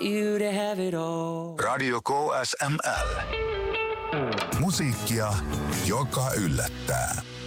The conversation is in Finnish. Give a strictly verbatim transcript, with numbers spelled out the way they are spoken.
you to have it all. Radio K S M L. Musiikkia, joka yllättää.